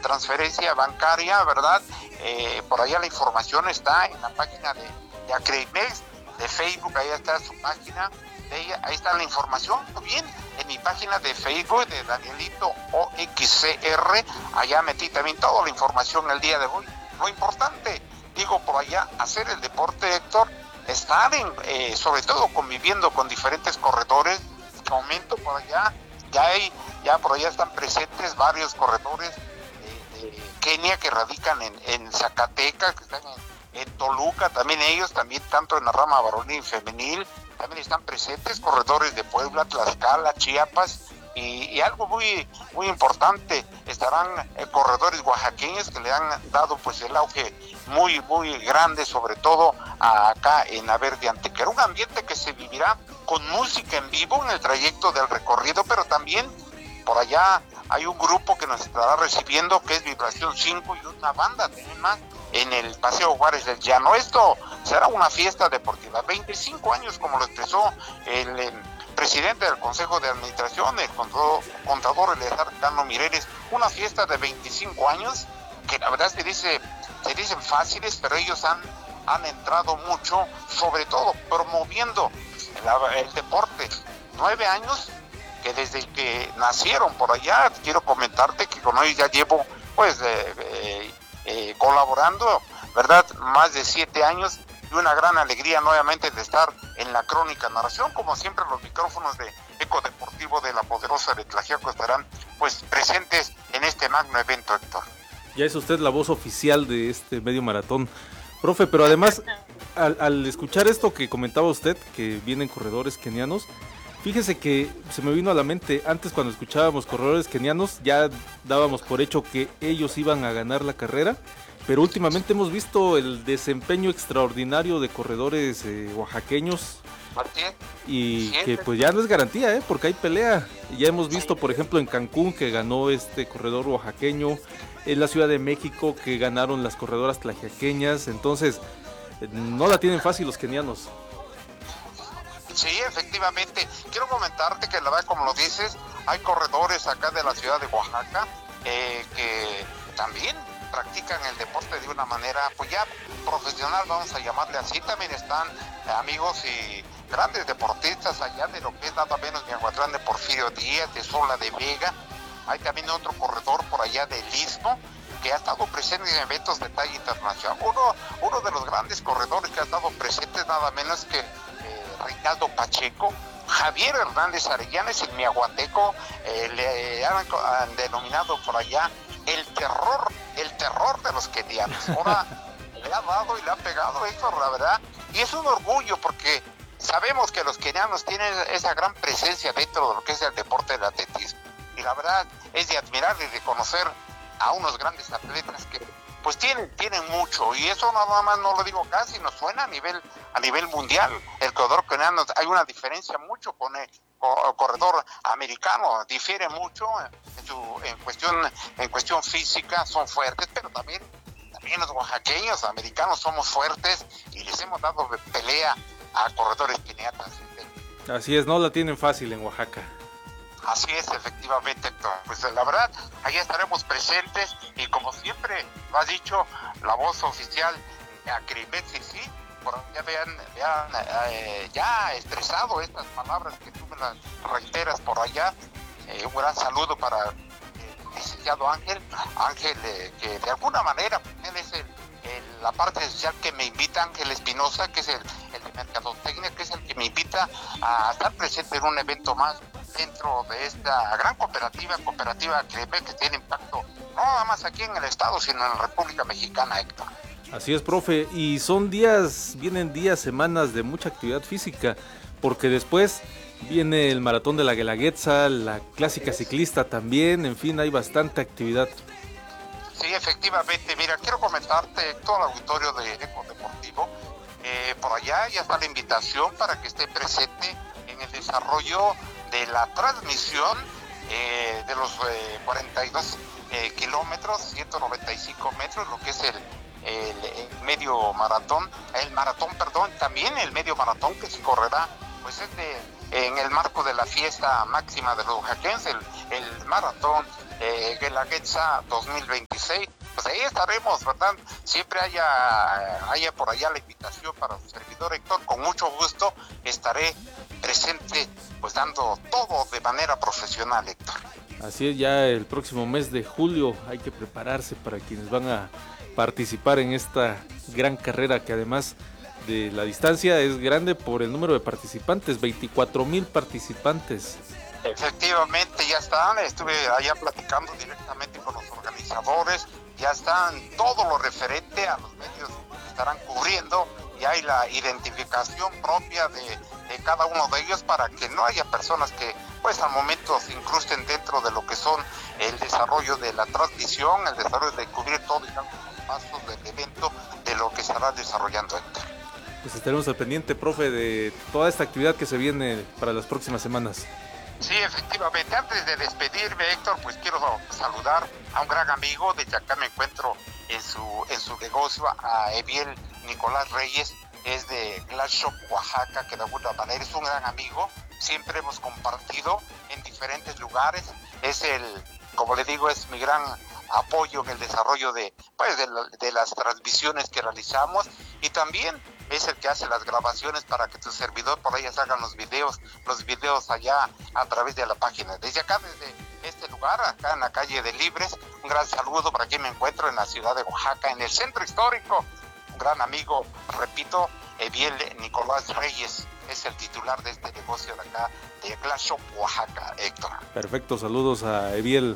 transferencia bancaria, ¿verdad? Por allá la información está en la página de Acreimex, de Facebook, ahí está su página, de ella, ahí está la información. Bien, en mi página de Facebook de Danielito OXCR, allá metí también toda la información el día de hoy. Lo importante, digo, por allá, hacer el deporte, Héctor, estar sobre todo conviviendo con diferentes corredores. En este momento por allá ya por allá están presentes varios corredores de Kenia que radican en Zacatecas, que están en Toluca, también ellos, también tanto en la rama varonil y femenil, también están presentes corredores de Puebla, Tlaxcala, Chiapas, y algo muy muy importante, estarán corredores oaxaqueños que le han dado pues el auge muy muy grande, sobre todo acá en la Verde Antequera, un ambiente que se vivirá con música en vivo en el trayecto del recorrido, pero también por allá hay un grupo que nos estará recibiendo, que es Vibración 5, y una banda también más en el Paseo Juárez del Llano. Esto será una fiesta deportiva, 25 años, como lo expresó el presidente del Consejo de Administración, el contador Eleazar Cano Mireles, una fiesta de 25 años, que la verdad se dicen fáciles, pero ellos han entrado mucho, sobre todo promoviendo el deporte. 9 años que desde que nacieron por allá, quiero comentarte que con ellos ya llevo pues colaborando, ¿verdad? Más de 7 años, y una gran alegría nuevamente de estar en la crónica narración. Como siempre, los micrófonos de Eco Deportivo de la Poderosa de Tlaxiaco estarán pues presentes en este magno evento, Héctor. Ya es usted la voz oficial de este medio maratón, profe, pero además al escuchar esto que comentaba usted, que vienen corredores kenianos, fíjese que se me vino a la mente, antes cuando escuchábamos corredores kenianos ya dábamos por hecho que ellos iban a ganar la carrera, pero últimamente hemos visto el desempeño extraordinario de corredores oaxaqueños, y que pues ya no es garantía, porque hay pelea. Ya hemos visto, por ejemplo, en Cancún que ganó este corredor oaxaqueño, en la Ciudad de México que ganaron las corredoras tlaxiaqueñas, entonces no la tienen fácil los kenianos. Sí, efectivamente. Quiero comentarte que la verdad, como lo dices, hay corredores acá de la ciudad de Oaxaca que también practican el deporte de una manera pues ya profesional, vamos a llamarle así. También están amigos y grandes deportistas allá de lo que es nada menos Miahuatlán, de Porfirio Díaz, de Sola de Vega. Hay también otro corredor por allá del Istmo que ha estado presente en eventos de talla internacional. Uno de los grandes corredores que ha estado presente nada menos que Reinaldo Pacheco. Javier Hernández Arellanes, el miahuateco, le han denominado por allá el terror de los kenianos. Ahora le ha dado y le ha pegado esto, la verdad, y es un orgullo porque sabemos que los kenianos tienen esa gran presencia dentro de lo que es el deporte del atletismo, y la verdad es de admirar y de conocer a unos grandes atletas que pues tienen mucho, y eso nada más no lo digo acá, sino suena a nivel mundial. El corredor keniano, hay una diferencia mucho con el corredor americano, difiere mucho en cuestión física, son fuertes, pero también los oaxaqueños americanos somos fuertes y les hemos dado pelea a corredores keniatas. Así es, no la tienen fácil en Oaxaca. Así es, efectivamente, pues la verdad, allá estaremos presentes, y como siempre lo has dicho, la voz oficial de Acreimex, sí, por allá vean ya expresado estas palabras que tú me las reiteras por allá. Un gran saludo para el licenciado Ángel, que de alguna manera él es la parte social que me invita, Ángel Espinosa, que es el de Mercadotecnia, que es el que me invita a estar presente en un evento más dentro de esta gran cooperativa Acreimex, que tiene impacto no nada más aquí en el estado, sino en la República Mexicana, Héctor. Así es, profe, y vienen días, semanas de mucha actividad física, porque después viene el maratón de la Guelaguetza, la clásica ciclista también, en fin, hay bastante actividad. Sí, efectivamente, mira, quiero comentarte todo el auditorio de Eco Deportivo, por allá ya está la invitación para que esté presente en el desarrollo de la transmisión de los 42 kilómetros, 195 metros, lo que es el medio maratón, también el medio maratón que se correrá, pues es en el marco de la fiesta máxima de los oaxaquenses, el maratón Guelaguetza 2026. Pues ahí estaremos, ¿verdad? Siempre haya por allá la invitación para su servidor Héctor. Con mucho gusto estaré presente, pues dando todo de manera profesional, Héctor. Así es, ya el próximo mes de julio hay que prepararse para quienes van a participar en esta gran carrera, que además de la distancia es grande por el número de participantes, 24,000 participantes. Efectivamente, ya están, estuve allá platicando directamente con los organizadores, ya están todo lo referente a los medios que estarán cubriendo, y hay la identificación propia de cada uno de ellos para que no haya personas que pues al momento se incrusten dentro de lo que son el desarrollo de la transmisión, el desarrollo de cubrir todo y cada uno de los pasos del evento, de lo que estará desarrollando Héctor. Pues estaremos al pendiente, profe, de toda esta actividad que se viene para las próximas semanas. Sí, efectivamente. Antes de despedirme, Héctor, pues quiero saludar a un gran amigo. Desde acá me encuentro en su negocio, a Eviel Nicolás Reyes, es de Glass Shop, Oaxaca, que de alguna manera es un gran amigo. Siempre hemos compartido en diferentes lugares. Como le digo, es mi gran apoyo en el desarrollo de las transmisiones que realizamos, y también es el que hace las grabaciones para que tu servidor por ellas hagan los videos allá a través de la página. Desde acá, desde este lugar, acá en la calle de Libres, un gran saludo para quien me encuentro en la ciudad de Oaxaca, en el centro histórico. Un gran amigo, repito, Eviel Nicolás Reyes es el titular de este negocio de acá, de Glass Shop, Oaxaca, Héctor. Perfecto, saludos a Eviel.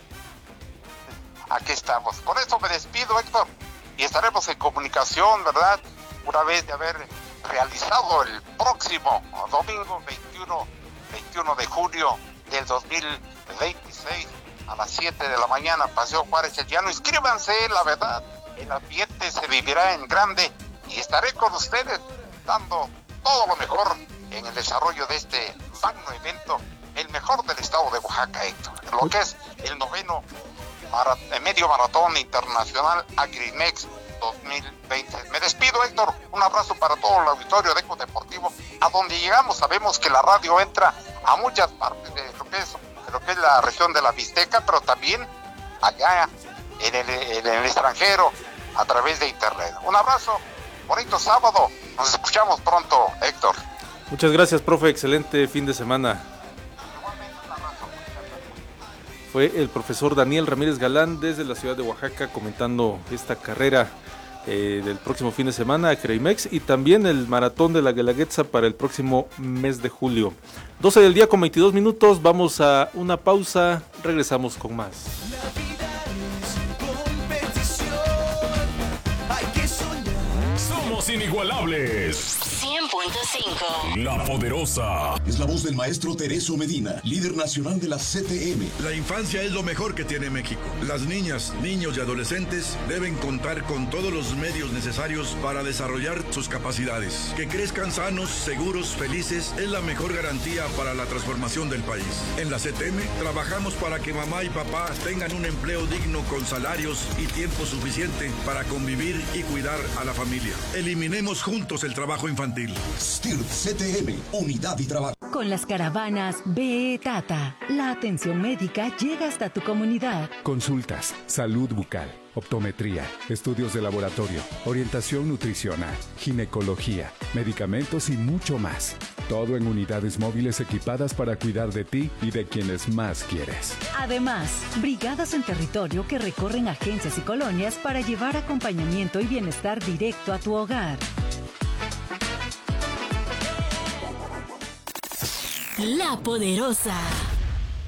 Aquí estamos. Con esto me despido, Héctor, y estaremos en comunicación, ¿verdad? Una vez de haber realizado el próximo domingo 21 de junio del 2026 a las 7 de la mañana, Paseo Juárez El Llano. Inscríbanse, la verdad, el ambiente se vivirá en grande, y estaré con ustedes dando todo lo mejor en el desarrollo de este magno evento, el mejor del estado de Oaxaca, Héctor, lo que es el 9º medio maratón internacional Agrimex 2020. Me despido, Héctor, un abrazo para todo el auditorio de Eco Deportivo. A donde llegamos sabemos que la radio entra a muchas partes de lo que es la región de la Mixteca, pero también allá en el extranjero a través de internet. Un abrazo, bonito sábado, nos escuchamos pronto, Héctor. Muchas gracias, profe, excelente fin de semana. Fue el profesor Daniel Ramírez Galán desde la ciudad de Oaxaca comentando esta carrera del próximo fin de semana, Agrimex, y también el maratón de la Guelaguetza para el próximo mes de julio. 12 del día con 22 minutos, vamos a una pausa, regresamos con más. Somos inigualables. 100.5. La Poderosa. Es la voz del maestro Tereso Medina, líder nacional de la CTM. La infancia es lo mejor que tiene México. Las niñas, niños y adolescentes deben contar con todos los medios necesarios para desarrollar sus capacidades. Que crezcan sanos, seguros, felices es la mejor garantía para la transformación del país. En la CTM trabajamos para que mamá y papá tengan un empleo digno con salarios y tiempo suficiente para convivir y cuidar a la familia. Eliminemos juntos el trabajo infantil. STIRT CTM, unidad y trabajo. Con las caravanas BE Tata, la atención médica llega hasta tu comunidad. Consultas, salud bucal, optometría, estudios de laboratorio, orientación nutricional, ginecología, medicamentos y mucho más. Todo en unidades móviles equipadas para cuidar de ti y de quienes más quieres. Además, brigadas en territorio que recorren agencias y colonias para llevar acompañamiento y bienestar directo a tu hogar. La Poderosa.